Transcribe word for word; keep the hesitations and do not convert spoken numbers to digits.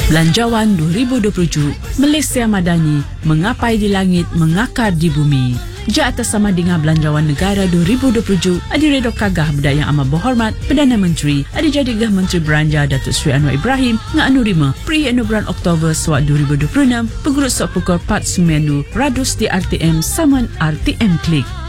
Belanjawan dua ribu dua puluh tujuh, Malaysia Madani, mengapai di langit, mengakar di bumi. Ja atas sama dengan Belanjawan Negara dua ribu dua puluh tujuh, Adi Redo Kagah Berdaya Yang Amat Berhormat Perdana Menteri, Adi Jadigah Menteri Beranja Datuk Seri Anwar Ibrahim, Nga Anu Rima, Pri Anu bulan Oktober Swat dua ribu dua puluh enam, Pegurut Sok Pukul empat sembilan Radus di R T M Saman R T M Klik.